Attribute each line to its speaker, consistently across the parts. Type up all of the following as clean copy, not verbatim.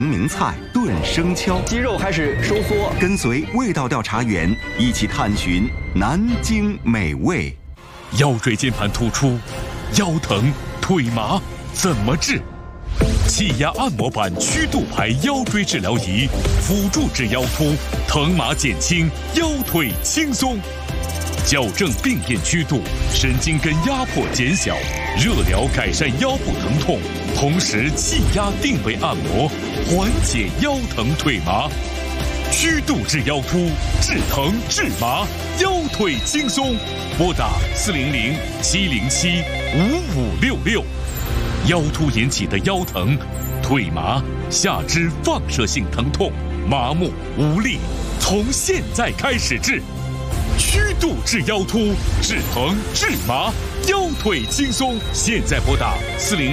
Speaker 1: 名菜炖生荞，
Speaker 2: 鸡肉开始收缩。
Speaker 1: 跟随味道调查员一起探寻南京美味。
Speaker 3: 腰椎间盘突出、腰疼、腿麻怎么治？气压按摩板曲度排腰椎治疗仪，辅助治腰突，疼麻减轻，腰腿轻松。矫正病变曲度，神经根压迫减小，热疗改善腰部疼痛，同时气压定位按摩，缓解腰疼腿麻。曲度治腰突，治疼治麻，腰腿轻松。拨打400-707-5566。腰突引起的腰疼、腿麻、下肢放射性疼痛、麻木无力，从现在开始治。曲度治腰突，治疼治麻，腰腿轻松。现在拨打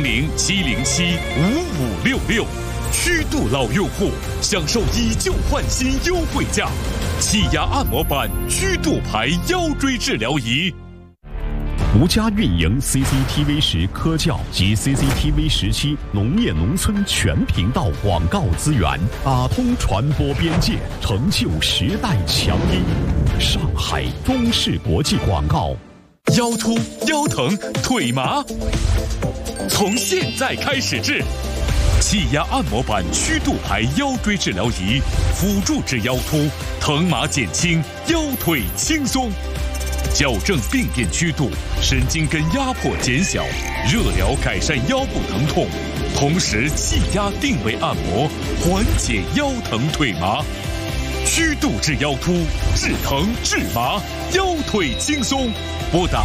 Speaker 3: 400-707-5566。曲度老用户享受以旧换新优惠价，气压按摩板曲度排腰椎治疗仪。
Speaker 4: 吴家运营 CCTV 10科教及 CCTV 17农业农村全频道广告资源，打通传播边界，成就时代强音。上海中视国际广告。
Speaker 3: 腰突、腰疼、腿麻，从现在开始治。气压按摩板曲度排腰椎治疗仪，辅助治腰突，疼麻减轻，腰腿轻松。矫正病变曲度，神经根压迫减小，热疗改善腰部疼痛，同时气压定位按摩，缓解腰疼腿麻。曲度治腰突，治疼治麻，腰腿轻松。拨打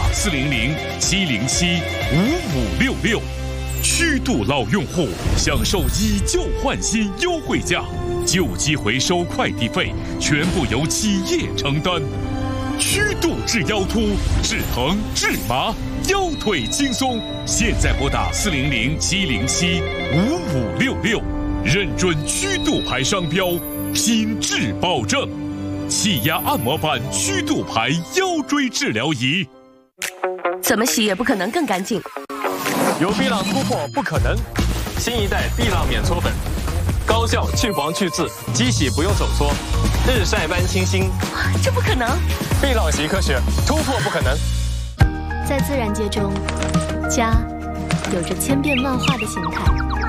Speaker 3: 400-707-5566。曲度老用户享受以旧换新优惠价，旧机回收快递费全部由企业承担。曲度治腰突，治疼治麻，腰腿轻松。现在拨打400-707-5566，认准曲度牌商标，品质保证。气压按摩板曲度牌腰椎治疗仪，
Speaker 5: 怎么洗也不可能更干净。
Speaker 6: 有碧浪突破不可能，新一代碧浪免搓粉，高效去黄去渍，机洗不用手搓，日晒般清新。
Speaker 5: 这不可能！
Speaker 6: 碧浪习科学，突破不可能。
Speaker 7: 在自然界中，家有着千变万化的形态。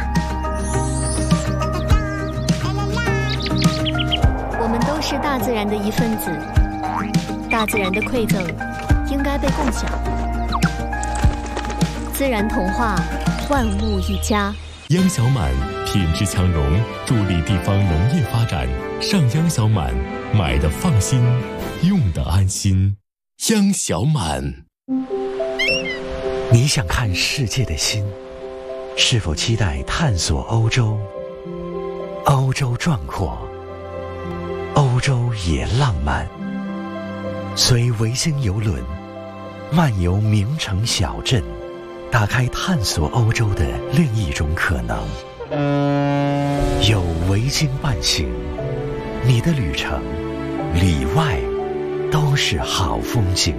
Speaker 7: 我们都是大自然的一份子，大自然的馈赠应该被共享。自然童话，万物一家。
Speaker 8: 央小满品质强融，助力地方农业发展。上央小满，买的放心，用的安心。央小满。
Speaker 9: 你想看世界的心，是否期待探索欧洲？欧洲壮阔，欧洲也浪漫。随维京邮轮漫游名城小镇，打开探索欧洲的另一种可能。有维京伴行，你的旅程里外都是好风景。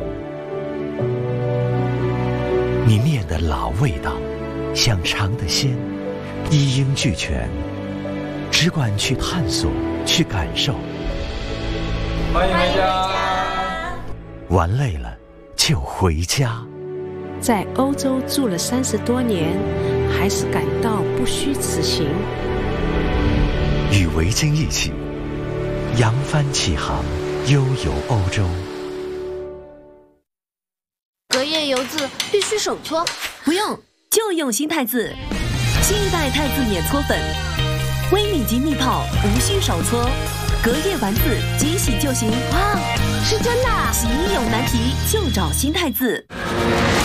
Speaker 9: 你念的老味道，想尝的鲜，一应俱全，只管去探索，去感受。
Speaker 6: 欢迎回家。
Speaker 9: 玩累了就回家。
Speaker 10: 在欧洲住了30多年，还是感到不虚此行。
Speaker 9: 与维京一起扬帆起航，悠游欧洲。
Speaker 7: 隔夜油渍必须手搓，
Speaker 5: 不用，就用新太字。新一代太字免搓粉，微米级密泡，无需手搓，隔夜完字即洗就行。
Speaker 7: 哇，是真的！
Speaker 5: 洗衣有难题就找新太字。